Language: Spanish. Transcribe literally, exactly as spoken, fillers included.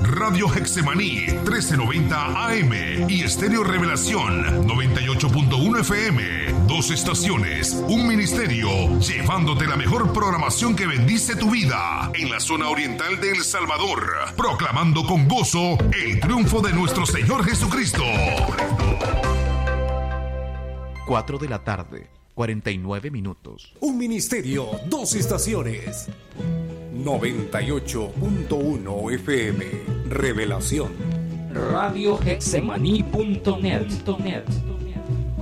Radio Hexemaní trece noventa A M y Estéreo Revelación noventa y ocho punto uno F M. Dos estaciones, un ministerio, llevándote la mejor programación que bendice tu vida en la zona oriental de El Salvador, proclamando con gozo el triunfo de nuestro Señor Jesucristo. cuatro de la tarde, cuarenta y nueve minutos. Un ministerio, dos estaciones. noventa y ocho punto uno F M. Revelación. Radio Hexemaní punto net.